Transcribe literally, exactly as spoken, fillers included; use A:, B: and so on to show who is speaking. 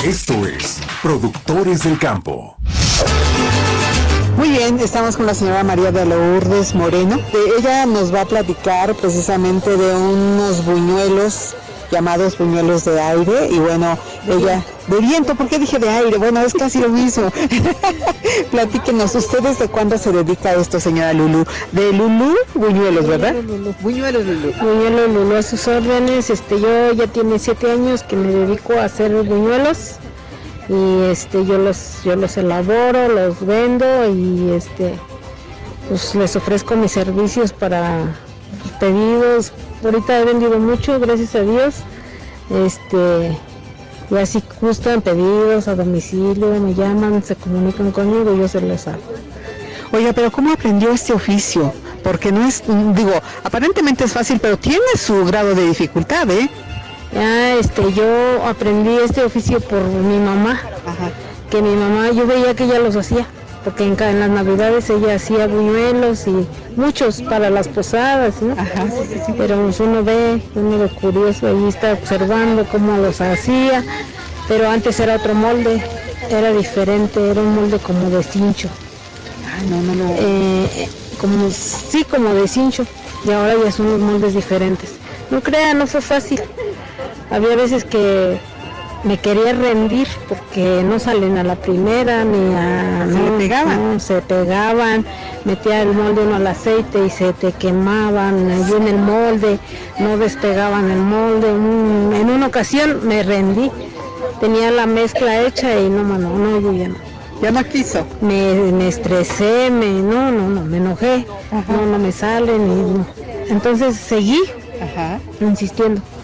A: Esto es Productores del Campo.
B: Muy bien, estamos con la señora María de Lourdes Moreno. Ella nos va a platicar precisamente de unos buñuelos llamados buñuelos de aire, y bueno, ella, de viento, ¿por qué dije de aire? Bueno, es casi lo mismo. Platíquenos, ¿ustedes de cuándo se dedica a esto, señora Lulú? De Lulú Buñuelos, ¿verdad?
C: Lulú.
B: Buñuelos Lulú.
C: Buñuelos Lulú, a sus órdenes. Este, yo ya tiene siete años que me dedico a hacer buñuelos, y este, yo los, yo los elaboro, los vendo, y este, pues les ofrezco mis servicios para pedidos. Ahorita he vendido mucho, gracias a Dios. Este, y así gustan pedidos a domicilio, me llaman, se comunican conmigo y yo se los hago.
B: Oiga, pero ¿cómo aprendió este oficio? Porque no es, digo, aparentemente es fácil, pero tiene su grado de dificultad, ¿eh?
C: Ya, este, yo aprendí este oficio por mi mamá.
B: Ajá.
C: Que mi mamá, yo veía que ella los hacía, porque en, en las navidades ella hacía buñuelos y muchos para las posadas, ¿no?
B: Ajá, sí, sí, sí.
C: Pero uno ve, uno de curioso, ahí está observando cómo los hacía, pero antes era otro molde, era diferente, era un molde como de cincho.
B: Ah, no, no, no.
C: Eh, como, sí, como de cincho, y ahora ya son los moldes diferentes. No crean, no fue fácil. Había veces que me quería rendir porque no salen a la primera, ni a...
B: ¿Se
C: no,
B: le pegaban?
C: No, se pegaban, metía el molde uno al aceite y se te quemaban allí en el molde, no despegaban el molde. Un, en una ocasión me rendí, tenía la mezcla hecha y no, mano, no, yo ya no.
B: ¿Ya no quiso?
C: Me, me estresé, me, no, no, no, me enojé,
B: Ajá.
C: no, no me salen, y no. Entonces seguí
B: Ajá.
C: insistiendo.